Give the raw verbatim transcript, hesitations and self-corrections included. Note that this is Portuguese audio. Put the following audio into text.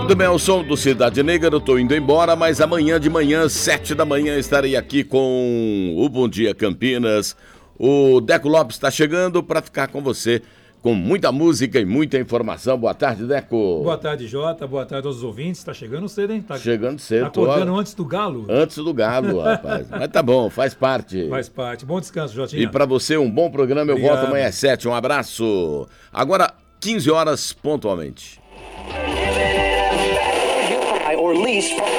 Muito bem, ao som do Cidade Negra, eu tô indo embora, mas amanhã de manhã, sete da manhã, estarei aqui com o Bom Dia Campinas. O Deco Lopes está chegando para ficar com você, com muita música e muita informação. Boa tarde, Deco. Boa tarde, Jota. Boa tarde aos ouvintes. Tá chegando cedo, hein? Tá chegando cedo. Tá acordando tô... antes do galo? Antes do galo, rapaz. Mas tá bom, faz parte. Faz parte. Bom descanso, Jotinha. E para você, um bom programa. Eu Obrigado. volto amanhã às sete. Um abraço. Agora, quinze horas pontualmente. Or lease